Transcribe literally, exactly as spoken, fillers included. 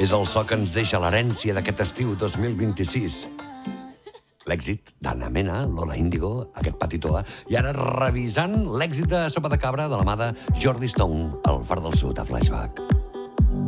És el so que ens deixa l'herència d'aquest estiu dos mil vint-i-sis. L'èxit d'Anna Mena, Lola Índigo, aquest Patitoa, i ara revisant l'èxit de Sopa de Cabra de la mà de Jordi Stone, al Far del Sud, a Flashback.